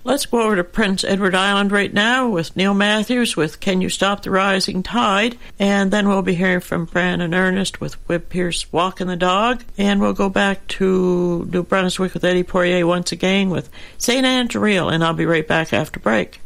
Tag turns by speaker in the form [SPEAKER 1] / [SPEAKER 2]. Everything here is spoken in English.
[SPEAKER 1] Let's go over to Prince Edward Island right now with Neil Matthews with Can You Stop the Rising Tide? And then we'll be hearing from Brandon Ernest with Webb Pierce Walking the Dog. And we'll go back to New Brunswick with Eddie Poirier once again with St. Anne's Reel. And I'll be right back after break.